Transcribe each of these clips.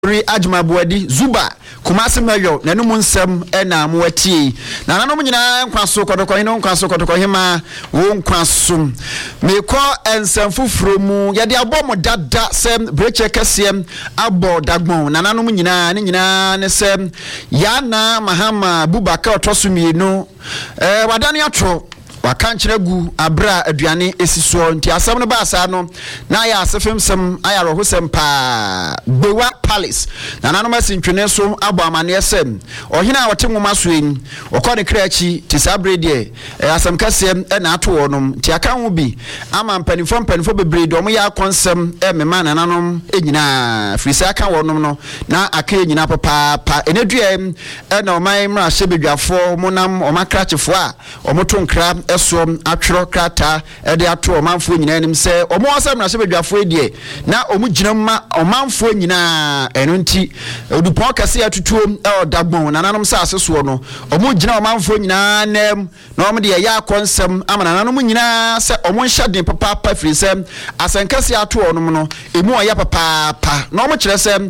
Ri Ajma Buadi Zuba Kumasi Mayo Nanumun Sem Ena Muati Nananom nyina nkwaso kodoko hino nkwaso kodoko hima wo nkwaso meko ensem fufuro mu yade abomo dada sem breche kasem abo dagbon nananom nyina ne sem yana Mahama Bubaka otosumienu wadane atro wakankyere gu abra aduane esiso nti asam no ba asa no na ya asefem sem ayaro hosem pa Bewa Palace nananom asintwene so abo amane sem ohina wote nwoma so en okode krachi tisabre de asam kasem na ato wonom nti aka ho bi ama mpanifo bebre de omo ya konsem mema nananom enyina frisa aka wonom no na aka enyina papa enedua na oman mra hyebedwafo monam omakrachefo a omotonkra eso atworo krata de ato omanfo nyina anim se omo asam na hyebedwafo edie na omu ginamma omanfo nyina eno nti odupon kase atutuo dagbon nananom sa aseso no omu gina omanfo nyina nem na omo de ya konsem ama nananom nyina se omo nhyaden papa frisem asankase ato onom no emu oya papa na omo kire se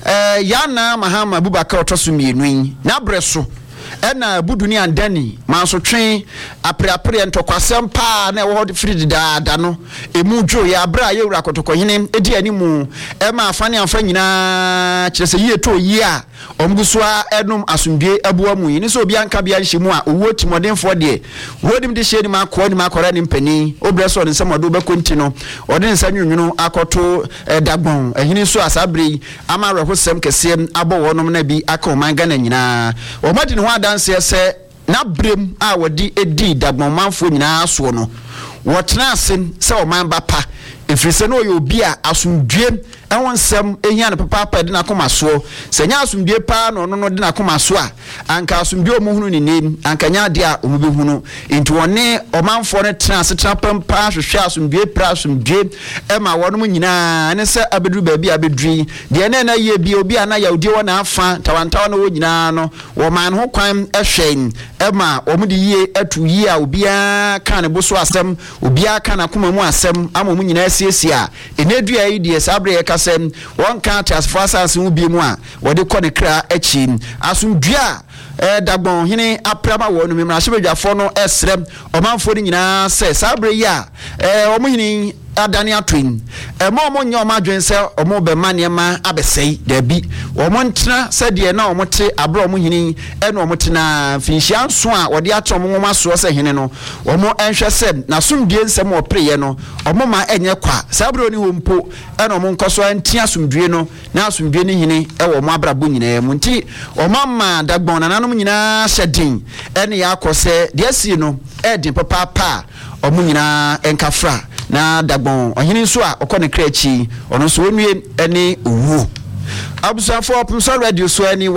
yana Mahama Bubaka otosumienu na breso ena buduni andani manso twen apre ntokwasem pa na wo fridi da no emu dwo ya bra ye wura kotoko hene edi animu ema afane amfa nyina kirese yie to yi a omgusua enum asundwe abuwa mu ni so obi anka bia nhyimu a owo timodenfo de wodim de hye ni makọ ni makọra ni mpani obreso ne samodo be konti no ode nsa nwunwunu akoto dagbon ehini so asabre amara hosem kesem abo wonom na bi aka omanga na nyina omadi ne ho adanse se na brem a wodi edi dagbon manfo nyina so no wotena asen se oman ba pa efrise no yo bi a asundwe ewonsem ehia ne papa de na komaso senya asundwe pa no no de na komaso a anka asundwe omuhunu ne nem anka nya de a omubehunu enti woni omanfo ne tena setena pampa hwehwe asundwe pra asundwe ema wonom nyina ne se abedu ba bi abedri de na ye bi obi ana yaudi wona afa tawantawa no nyina no wo man ho kwan ehwen ema omudi yie atu yie a obi a kan ne boso asem obi a kan akoma mu asem amomu nyina siesie a enedua yi de sabre kasem won kan tas fasas mu bi mu a wode kọ ne kra achi asundua dagbon hene aprama wonu memra hyebedwafo no esrem omanfo ni nyina se sabre ya omo hini adani atwin omo nya omo adwen se omo be maniema abesei da bi omo ntena se de na omo te abro omo hini ena omo tena finhia nso a wode atom nwoma so se hene no omo enhwe se na sumdue nsem opreye no omo ma enye kwa sabre oni hompo ena omo nkoso antia sumdue no na sumdue ni hini ewo omo abrabo nyina mu nti omo ma dagbon nanom nyina hyedin ene ya akose de asi no edin papa omo nyina enkafra na dagbon ohini so a okọ ne krachi ono so onue ene owu abusafo Pumsa Radio so ene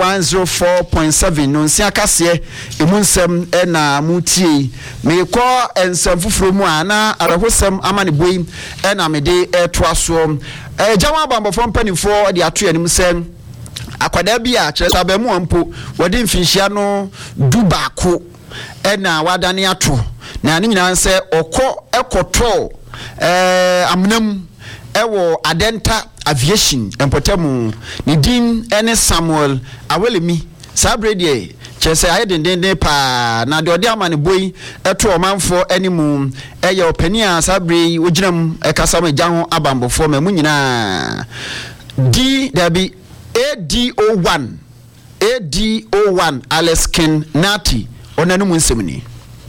104.7 no nsia kase emunsem na mutie mekọ ensem fufuro mu ana arahosem amane boi na mede toaso jama bambofo mpanifo de ato anim sem akwada bi a kyeresa ba mu ampo wode mfinhia no dubako na wadane ato na nyina nse okọ ekoto amnam ewo Adenta Aviation empotemu ni din ene Samuel Awelemi sabre die kyerese ayedenden pa na de ode amane boy eto omanfo animu eye opania sabre oginam ekasa ma gya ho abambofo ma mu nyina dabi ADO1 Aleskin Nati onanu mu nsemni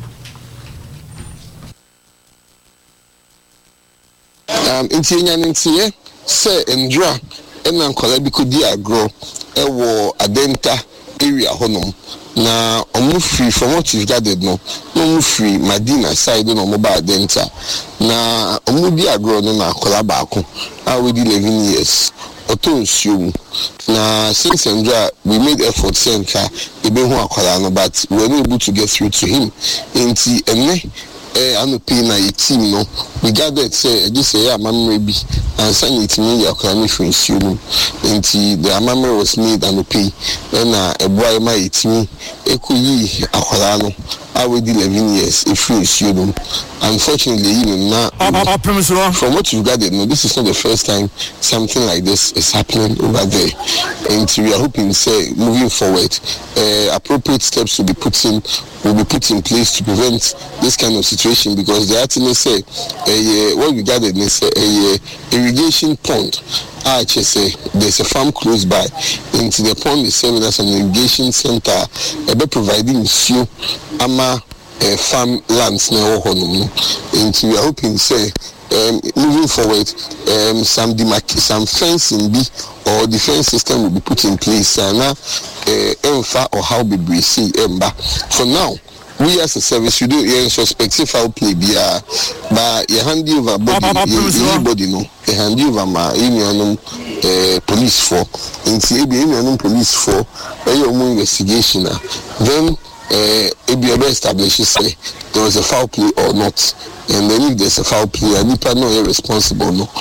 intinya ntiye se endra ena nkola bi kodi agro ewo Adenta area honom na omufri from what is gathered no omufri Madina side no moba Adenta na omudi agro no na kola baako already 11 years otonsuo na since endra we made effort center ebe hu akola no but we were not able to get through to him inti ene anopi na team no we gathered say just say amamre bi and send it me akra for issue nti the amamre was made and pay na eboy ma itimi ekoyi akwara no already 11 years if you issue unfortunately now from what you gathered no this is not the first time something like this is happening over there, and we are hoping say moving forward appropriate steps will be put in place to prevent this kind of situation, because the article say what we gathered is a irrigation pond. Say there's a farm close by, and the pond is serving as an irrigation center, providing issue farm lands now, and we are hoping say moving forward some fencing be or defense system will be put in place or how we see for now. We as a service, you do suspect foul play but you hand over body no, you hand over my police for, and see police for investigation. Then it be established say there was a foul play or not, and then if there's a foul play, I need no irresponsible no.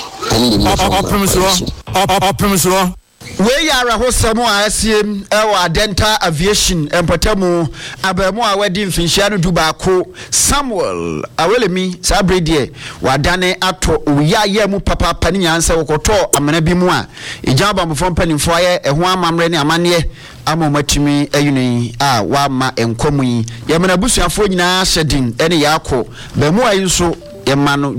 We are a hosamo asiem ewa Adenta Aviation empatemu abemu a wedding finchiano dubako Samuel awelemi sabredie wadane ato uya yemu papa pani yansa wokoto amana bi mu a ejaba mfom panimfo aye eho amamre ne amane amomatimi ayuni a wa ma enkomu yi yemana busuafo nyina hyedin ene yako bemu ayi nso yemano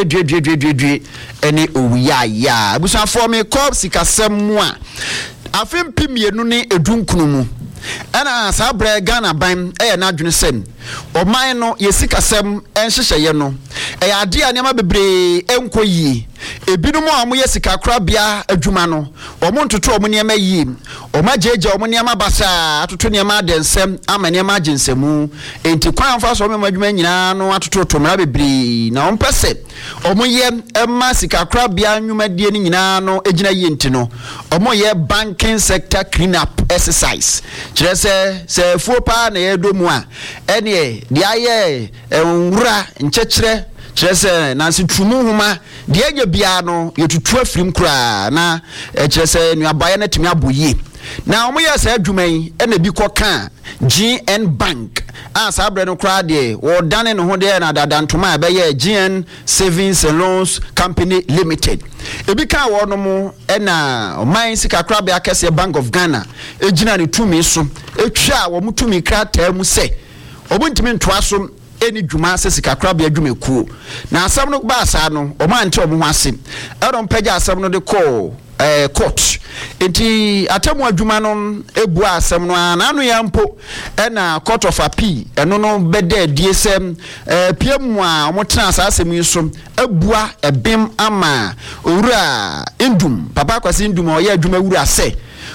dwe ene owuya ya abusuafo me ko sikasem mu a afem pimienu ne edunkunu mu ana sabre Ghana ban na adwene sem oman no yesikasem enhyehyeye no ade a nema bebre enkoyi ebinumu a moye sika krabia adwuma no omontoto omonema yi omajeje omonema basa atoto nema densem amanema agensemu enti kwanfa so omema adwuma nyina no atoto tomra bebre na ompese omoye ema sika krabia nwumadie ni nyina no egina yi enti no omoye banking sector clean up exercise kirese se fuopa na yedomu a ene dia ye nwura nchechire kirese nansi tumu huma dia nya bia no yetutu afrim kura na kirese nuabaye na timi aboyi na omo ye sa adwuman ena bi koka GN Bank sabre no kra de wo dane no ho de na dadantoma be ye GN Savings and Loans Company Limited ebi ka wo no mo ena oman sika kra be akese Bank of Ghana ejina ne tumi so etwa wo mutumi krata mu se obuntimi ntoaso eni dwuma se sika kra be adwuma kuo na asam no ba asa no oman nte omo ho ase edon pagya asam no de call court enti atemu adwuma no ebu asem no ananu ya mpo na court of appeal eno no bede DSM PM a omotena asasem yiso abua ebem ama owura indum papa kwase indum o ye adwuma wura se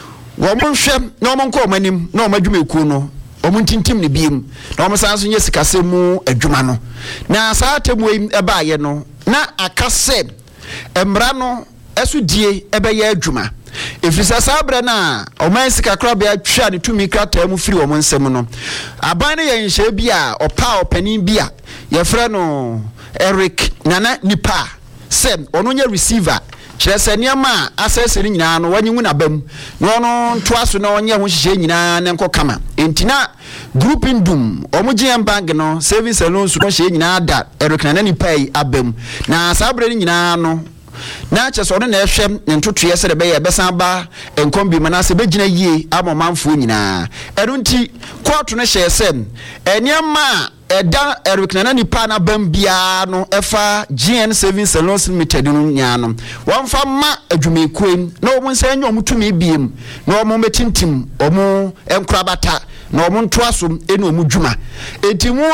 wo monhwe na omonko omanim na omadwuma ekuo no omuntintim ne biem na omosanso nye sikasemu adwuma no na sa atemu eba ye no na akase emra no esudie ebeye adwuma efrisa sabre na oman sika krabe atwa ne tumi krata mu firi wo nsem no aban ne yenhye bia opa opanin bia ye frɛ no Eric Nana Nipa sem ono nya receiver kirese niama asese ni nyina no wanyimu na bam no no ntoaso na onye ho hye nyina ne nkokama entina group indum GN Bank no Savings and Loans no hye nyina da Eric Nana Nipa abam na sabre ni nyina no na cheso no na ehwem ntoto yese de be ye besan ba enkombi manase begina yie amomanfo nyina erunti court no hye sem eniama eda Eric Nana Nipa na bambia no efa GN Savings and Loans Limited no nya no wonfa ma adwumekuem na omunsa nya omutumi biem na omumetintim omu enkrabata na omuntoaso ene omudwuma etimu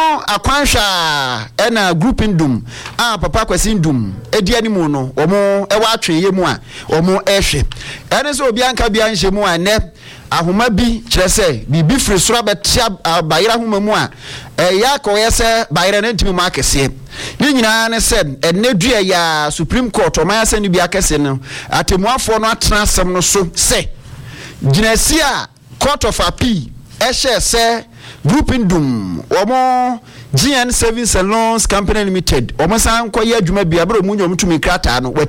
akwanhwa ena group indum papa kwasi indum edi animu no omu ewa atweye mu a omu ehwe ene so obi anka bia nhye mu a ne ahoma bi kirese bibi firi sura betia bayira homa mu a ya ko yese bayira na ntimi mu akese ni nyina ne se enedua ya Supreme Court o ma yase ni bi akese no atemuafo no atena asem no so se ginasi a Court of Appeal ehye se group indum omo GN Savings and Loans Company Limited omosan koye adwuma bia bro mu nyom tumi krata no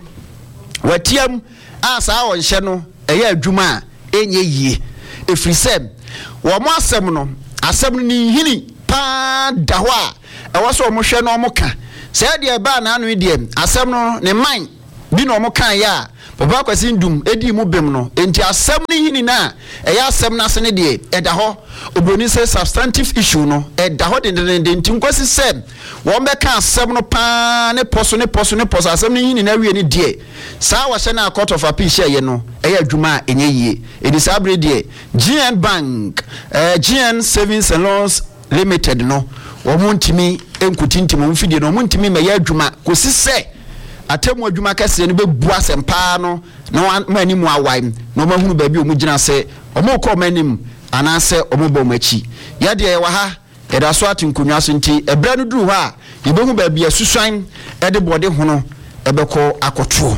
watiam asa won hye no eye adwuma enye yie efrisem wo mo asem no ni hini pa da ho a ewo so mo hwe no mo ka se de ba na anu de asem no ne man bi no mo kan ya baba kwasi ndum edi mu bem no enti asem ni hini na eya asem na se ne de eda ho obroni say substantive issue no eda ho de enti nkwasi sem wo be kan asem no pa ne poso asem ni hini na wie ni de sa wa hye na court of appeal hye ye no eya adwuma enye yie edi sa bre de GN Bank GN Savings and Loans Limited no wo muntimi enkutintim wo mfidie no muntimi me ya adwuma kosi se atemu adwuma kase ne bebu asempa no na manimu awai no mahunu ba bi o mugina se omukọ manim anase omubọ machi ya de wa ha eda so atinkonwa so nti ebra no duru ha yebehu ba bi asusuan ede bode hono ebekọ akoto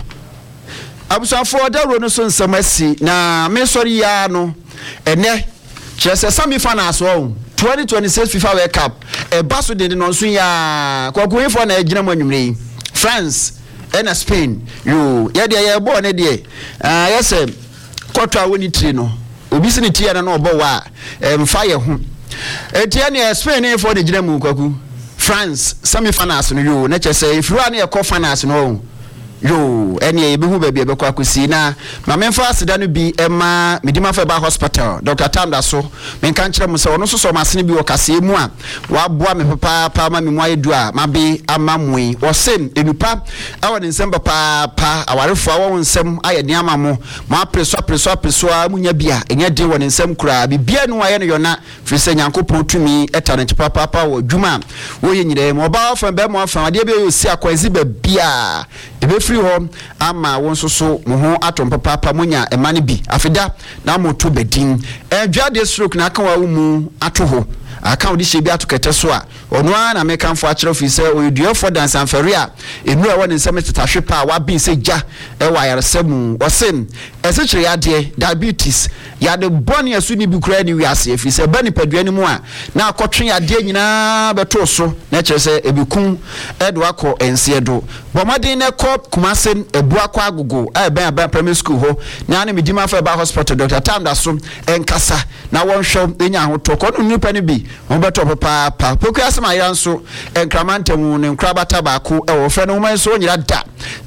abusafo dawro no so nsamasi na mesori ya no ene chese sami finance wo 2026 FIFA World Cup baso de no so ya kwakuifo na agina manwumre France and Spain yo ya de ya bo ne de yese kotwa woni tri no obi se ne tie na no obo wa mfa ye ho etie ne Spain e for de gina mu kwaku France semi finals no yo na chese ifruwa ne e ko finals no yo ene ebehu ba bi ebekwa akosi na ma memfa aseda no bi ema medima fa ba hospital Dr. Tamda so menka nkire mu se ono so so masene bi wokase mu a wa boa me papa ma me mu ayedu a ma be amamwe osem enupa awa ne nsem papa awarefo awo nsem aye ne amamo ma preso amunya bia enye de won nsem kura bibia no aye no yona frise nyankopon tumi etane papa wo dwuma wo ye nyire mo ba fa be mo fa ade be yo si akwazi ba bia ebe free home ama won soso mo ho atom papa munya emane bi afida na mo to bedin dwade stroke na aka wa mu ato ho aka odi shebi atokete so a ono na mekanfo a kire ofise oyeduafo dance amfere a enu a won nsem tetahwe pa wa bi se ja e wa yaresemu osem ese kire yade diabetes yade boni asu ni bi kura ni wiase afise ba ni padua ni mu a na akotwe yade nyina beto so na kire se ebikun edo akọ ense do bomade na ko kumasem ebu akọ agogo a ben primary school ho na na medima fa ba hospital Dr. Tamda so enkasa na won hwe enya ho to ko no nipa ni bi won beto papa poku asema yanso enkramantamu ne nkrabata ba ko e wo fe no man so nyira da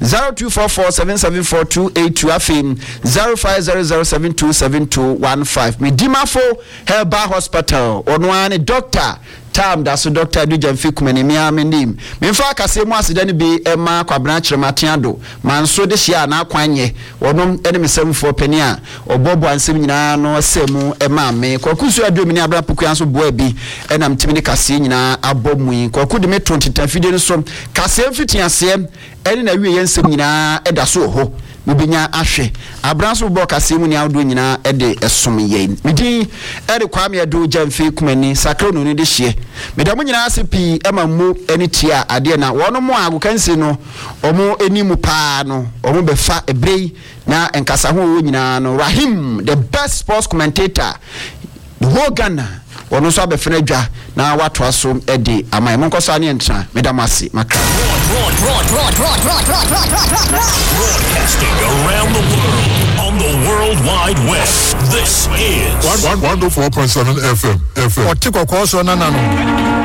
0244774282 afim 0500727215 medima fo Herbal Hospital ono ane Dr. Tamda so Dr. Dujamfi kumene miamenim memfa kase mu aseda ne bi ema kwabna kirematiado manso de hia na akwanye wonom ene mesemfo pani a obobo ansem nyina no semu ema me kwakusu adomini abra poku anso boa bi ena mtimi ne kase nyina abomui kwaku de me 20 fide no so kase mfitiase ene na wie yensem nyina eda so ho mubinya ahwe abranso bo kase mu ni awdo nyina ede esom yen midi ede kwame ado jamfi kumani sakro no ni de hye medamu nyina asepi ema mu eni tia ade na wono mo agokansi no omo enimu pa no omo befa ebrei na enkasa ho nyina no Rahim the best sports commentator the whole Ghana wono so abefena dwa na watwa so ede amai monkoso ane entra medamu ase makra broadcasting around the world on the World Wide Web. This is 104.7 FM. Otiko kwa so nanano.